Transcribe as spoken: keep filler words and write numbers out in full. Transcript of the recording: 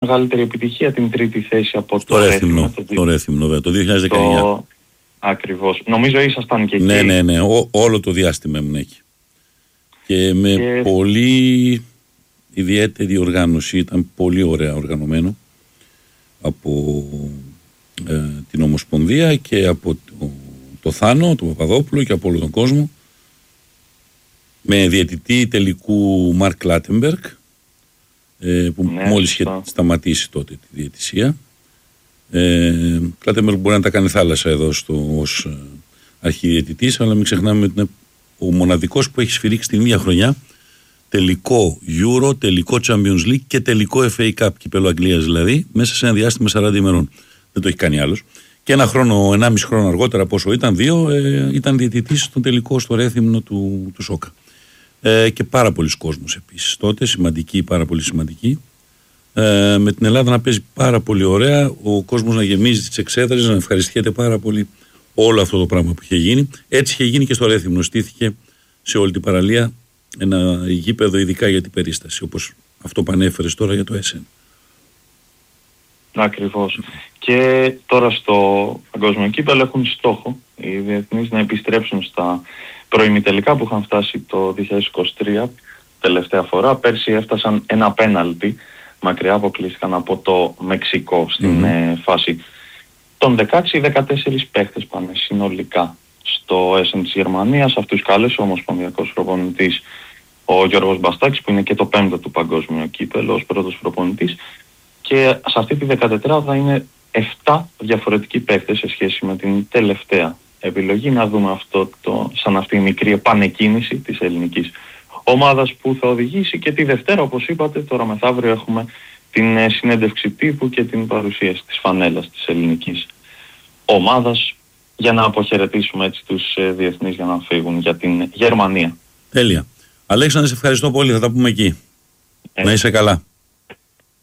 μεγαλύτερη επιτυχία, την τρίτη θέση από το Ρέθυμνο. Το Ρέθυμνο, βέβαια, το δύο χιλιάδες δεκαεννιά. Το... Ακριβώς. Νομίζω ήσασταν και εκεί. Ναι, ναι, ναι. Ό, όλο το διάστημα ήμουν εκεί. Και με και... πολύ ιδιαίτερη οργάνωση. Ήταν πολύ ωραία οργανωμένο από ε, την Ομοσπονδία και από το, το Θάνο, τον Παπαδόπουλο και από όλο τον κόσμο. Με διαιτητή τελικού Μαρκ Κλάτεμπεργκ, ε, που ναι, μόλις είχε σταματήσει τότε τη διαιτησία. Ε, Κλάτεμπεργκ μπορεί να τα κάνει θάλασσα εδώ στο, ως ε, αρχιδιαιτητής, αλλά μην ξεχνάμε ότι είναι ο μοναδικός που έχει σφυρίξει την ίδια χρονιά τελικό Euro, τελικό Champions League και τελικό εφ έι Cup, κυπέλλο Αγγλίας δηλαδή, μέσα σε ένα διάστημα σαράντα ημερών. Δεν το έχει κάνει άλλος. Και ένα χρόνο, ενάμιση χρόνο αργότερα, πόσο ήταν, δύο, ε, ήταν διαιτητής στον τελικό στο Ρέθυμνο του, του Σόκα. Ε, και πάρα πολλοί κόσμος επίσης τότε, σημαντική, πάρα πολύ σημαντική. Ε, με την Ελλάδα να παίζει πάρα πολύ ωραία, ο κόσμος να γεμίζει τις εξέδρες, να ευχαριστιέται πάρα πολύ όλο αυτό το πράγμα που είχε γίνει. Έτσι είχε γίνει και στο Ρέθυμνο, στήθηκε σε όλη την παραλία ένα γήπεδο ειδικά για την περίσταση, όπως αυτό που ανέφερες τώρα για το ΕΣΕΝ. Ακριβώς. Και τώρα στο παγκόσμιο κύπελλο έχουν στόχο οι διεθνείς να επιστρέψουν στα προημιτελικά που είχαν φτάσει το δύο χιλιάδες είκοσι τρία τελευταία φορά. Πέρσι έφτασαν ένα πέναλτι, μακριά αποκλείστηκαν από το Μεξικό στην mm. φάση των δεκαέξι δεκατέσσερις παίχτες πάνε συνολικά στο ΕΣΕΝ της Γερμανίας. Αυτούς κάλεσε ο ομοσπονδιακός προπονητής ο Γιώργος Μπαστάκης, που είναι και το πέμπτο του παγκόσμιου κύπελλο ως πρώτος προπονητής, και σε αυτή τη δεκατετράδα είναι επτά διαφορετικοί παίκτες σε σχέση με την τελευταία επιλογή. Να δούμε αυτό το, σαν αυτή η μικρή επανεκκίνηση της ελληνικής ομάδας που θα οδηγήσει και τη Δευτέρα, όπως είπατε, τώρα μεθαύριο έχουμε την συνέντευξη τύπου και την παρουσίαση της φανέλας της ελληνικής ομάδας για να αποχαιρετήσουμε έτσι τους διεθνείς για να φύγουν για την Γερμανία. Τέλεια. Αλέξανδρε, σε ευχαριστώ πολύ. Θα τα πούμε εκεί. Ε. Να είσαι καλά.